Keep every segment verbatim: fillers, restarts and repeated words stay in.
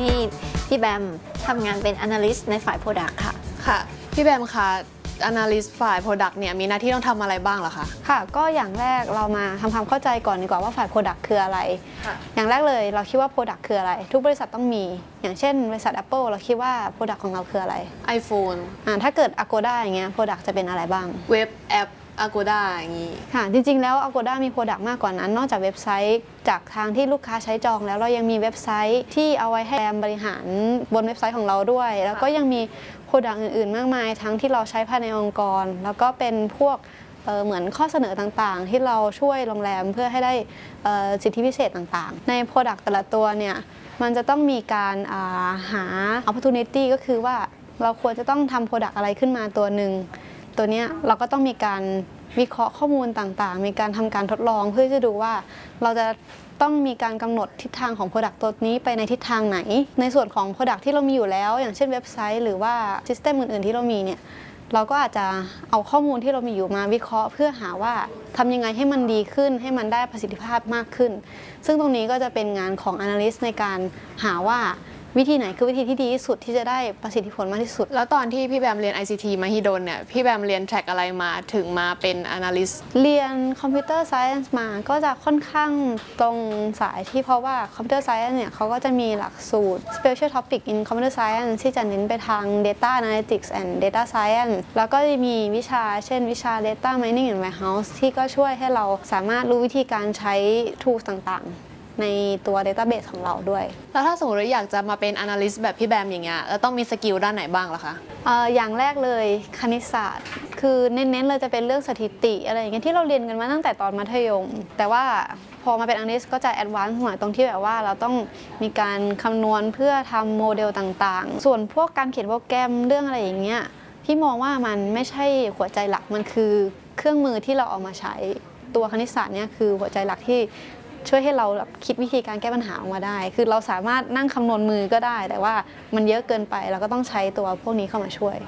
ที่พี่แบมทำงานเป็น Analyst ในฝ่าย Product ค่ะค่ะพี่แบมคะ Analyst ฝ่าย Product เนี่ยมีหน้าที่ต้องทำอะไรบ้างเหรอคะค่ะก็อย่างแรกเรามาทำความเข้าใจก่อนดีกว่าว่าฝ่าย Product คืออะไรอย่างแรกเลยเราคิดว่า Product คืออะไรทุกบริษัทต้องมีอย่างเช่นบริษัท Apple เราคิดว่า Product ของเราคืออะไร iPhone อ่าถ้าเกิด Agoda อย่างเงี้ย Product จะเป็นอะไรบ้างเว็บแอป Agoda อย่างงี้ค่ะจริงๆแล้ว Agoda มี Product มากกว่านั้นนอกจากเว็บไซต์จากทางที่ลูกค้าใช้จองแล้วเรายังมีเว็บไซต์ที่เอาไว้ให้แบมบริหารบนเว็บไซต์ของเราด้วยแล้วก็ยังมี Product อื่นๆมากมายทั้งที่เราใช้ภายในองค์กรแล้วก็เป็นพวกเเหมือนข้อเสนอต่างๆที่เราช่วยโรงแรมเพื่อให้ได้สิทธิพิเศษต่างๆใน Product แต่ละตัวเนี่ยมันจะต้องมีการหา opportunity ก็คือว่าเราควรจะต้องทำ Product อะไรขึ้นมาตัวหนึ่งตัวนี้เราก็ต้องมีการวิเคราะห์ข้อมูลต่างๆมีการทำการทดลองเพื่อจะดูว่าเราจะต้องมีการกำหนดทิศทางของ Product ตัวนี้ไปในทิศทางไหนในส่วนของ Product ที่เรามีอยู่แล้วอย่างเช่นเว็บไซต์หรือว่า System อื่นๆที่เรามีเนี่ยเราก็อาจจะเอาข้อมูลที่เรามีอยู่มาวิเคราะห์เพื่อหาว่าทำยังไงให้มันดีขึ้นให้มันได้ประสิทธิภาพมากขึ้นซึ่งตรงนี้ก็จะเป็นงานของ Analyst ในการหาว่าวิธีไหนคือวิธีที่ดีที่สุดที่จะได้ประสิทธิผลมากที่สุดแล้วตอนที่พี่แบมเรียน ไอ ซี ที มหิดลเนี่ยพี่แบมเรียนแทร็กอะไรมาถึงมาเป็น Analyst เรียน Computer Science มาก็จะค่อนข้างตรงสายที่เพราะว่า Computer Science เนี่ยเขาก็จะมีหลักสูตร Special Topic in Computer Science ที่จะเน้นไปทาง Data Analytics and Data Science แล้วก็จะมีวิชาเช่นวิชา Data Mining and Warehouse ที่ก็ช่วยให้เราสามารถรู้วิธีการใช้ tools ต่างๆในตัว database ของเราด้วยแล้วถ้าสมมติว่าอยากจะมาเป็น analyst แบบพี่แบมอย่างเงี้ยแล้วต้องมีสกิลด้านไหนบ้างล่ะคะเอ่ออย่างแรกเลยคณิตศาสตร์คือเน้นๆเลยจะเป็นเรื่องสถิติอะไรอย่างเงี้ยที่เราเรียนกันมาตั้งแต่ตอนมัธยมแต่ว่าพอมาเป็น analyst ก็จะ advance หน่อยตรงที่แบบว่าเราต้องมีการคำนวณเพื่อทำโมเดลต่างๆส่วนพวกการเขียนโปรแกรมเรื่องอะไรอย่างเงี้ยพี่มองว่ามันไม่ใช่หัวใจหลักมันคือเครื่องมือที่เราเอามาใช้ตัวคณิตศาสตร์เนี่ยคือหัวใจหลักที่ช่วยให้เราแบบคิดวิธีการแก้ปัญหาออกมาได้คือเราสามารถนั่งคำนวณมือก็ได้แต่ว่ามันเยอะเกินไปเราก็ต้องใช้ตัวพวกนี้เข้ามาช่วย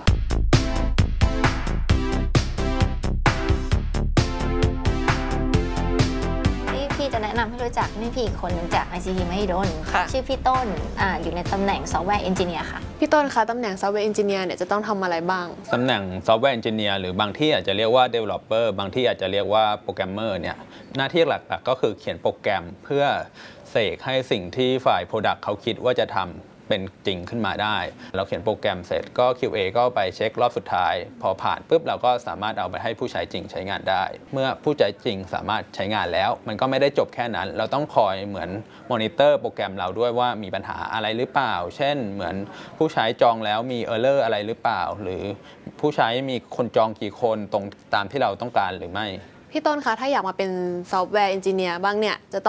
พี่จะแนะนำให้รู้จักนี่พี่อีกคนหนึ่งจาก ไอ ซี ที มหิดลชื่อพี่ต้น อ, อยู่ในตำแหน่ง Software Engineer ค่ะพี่ต้นคะตำแหน่ง Software Engineer เนี่ยจะต้องทำอะไรบ้างตำแหน่ง Software Engineer หรือบางที่อาจจะเรียกว่า Developer บางที่อาจจะเรียกว่า Programmer เนี่ยหน้าที่หลักๆก็คือเขียนโปรแกรมเพื่อเสกให้สิ่งที่ฝ่าย Product เขาคิดว่าจะทำเป็นจริงขึ้นมาได้เราเขียนโปรแกรมเสร็จก็ คิว เอ ก็ไปเช็ครอบสุดท้ายพอผ่านปุ๊บเราก็สามารถเอาไปให้ผู้ใช้จริงใช้งานได้เมื่อผู้ใช้จริงสามารถใช้งานแล้วมันก็ไม่ได้จบแค่นั้นเราต้องคอยเหมือนมอนิเตอร์โปรแกรมเราด้วยว่ามีปัญหาอะไรหรือเปล่าเช่นเหมือนผู้ใช้จองแล้วมีเออร์เลอร์อะไรหรือเปล่าหรือผู้ใช้มีคนจองกี่คนตรงตามที่เราต้องการหรือไม่พี่ต้นคะถ้าอยากมาเป็น Software Engineer บ้างเนี่ยจะ